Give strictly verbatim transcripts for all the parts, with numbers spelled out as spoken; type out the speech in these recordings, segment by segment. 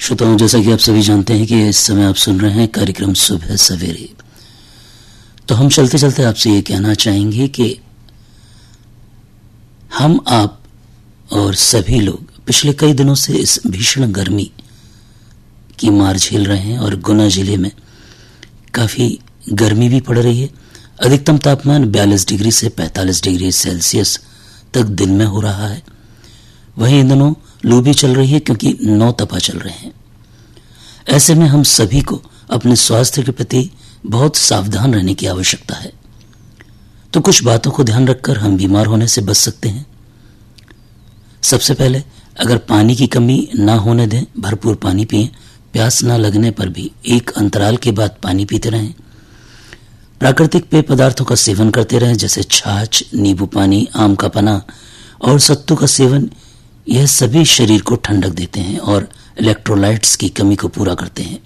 श्रोताओं, जैसा कि आप सभी जानते हैं कि इस समय आप सुन रहे हैं कार्यक्रम सुबह सवेरे। तो हम चलते चलते आपसे ये कहना चाहेंगे कि हम आप और सभी लोग पिछले कई दिनों से इस भीषण गर्मी की मार झेल रहे हैं और गुना जिले में काफी गर्मी भी पड़ रही है। अधिकतम तापमान बयालीस डिग्री से पैंतालीस डिग्री सेल्सियस तक दिन में हो रहा है। वहीं इन दिनों लू भी चल रही है क्योंकि नौ तपा चल रहे हैं। ऐसे में हम सभी को अपने स्वास्थ्य के प्रति बहुत सावधान रहने की आवश्यकता है। तो कुछ बातों को ध्यान रखकर हम बीमार होने से बच सकते हैं। सबसे पहले, अगर पानी की कमी ना होने दें, भरपूर पानी पिएं। प्यास ना लगने पर भी एक अंतराल के बाद पानी पीते रहें। प्राकृतिक पेय पदार्थों का सेवन करते रहें, जैसे छाछ, नींबू पानी, आम का पन्ना और सत्तू का सेवन। यह सभी शरीर को ठंडक देते हैं और इलेक्ट्रोलाइट्स की कमी को पूरा करते हैं।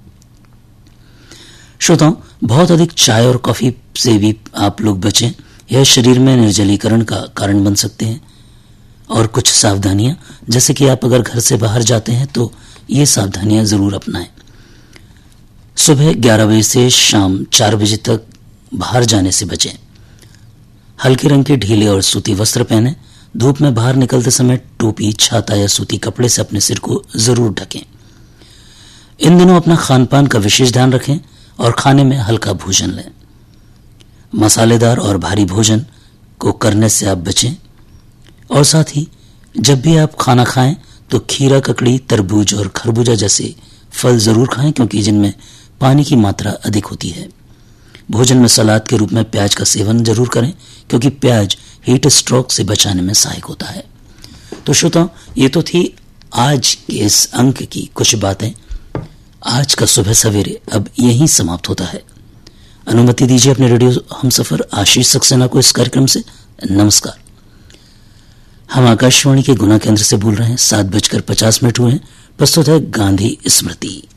श्रोताओं, बहुत अधिक चाय और कॉफी से भी आप लोग बचें। यह शरीर में निर्जलीकरण का कारण बन सकते हैं। और कुछ सावधानियां, जैसे कि आप अगर घर से बाहर जाते हैं तो ये सावधानियां जरूर अपनाएं। सुबह ग्यारह बजे से शाम चार बजे तक बाहर जाने से बचें। हल्के रंग के ढीले और सूती वस्त्र पहनें। धूप में बाहर निकलते समय टोपी, छाता या सूती कपड़े से अपने सिर को जरूर ढकें। इन दिनों अपना खान पान का विशेष ध्यान रखें और खाने में हल्का भोजन लें। मसालेदार और भारी भोजन को करने से आप बचें। और साथ ही जब भी आप खाना खाएं तो खीरा, ककड़ी, तरबूज और खरबूजा जैसे फल जरूर खाएं, क्योंकि जिनमें पानी की मात्रा अधिक होती है। भोजन में सलाद के रूप में प्याज का सेवन जरूर करें, क्योंकि प्याज हीट स्ट्रोक से बचाने में सहायक होता है। तो श्रोताओं, ये तो थी आज के इस अंक की कुछ बातें। आज का सुबह सवेरे अब यहीं समाप्त होता है। अनुमति दीजिए अपने रेडियो हमसफर आशीष सक्सेना को इस कार्यक्रम से नमस्कार। हम आकाशवाणी के गुना केंद्र से बोल रहे हैं। सात बजकर पचास मिनट हुए हैं। प्रस्तुत है गांधी स्मृति।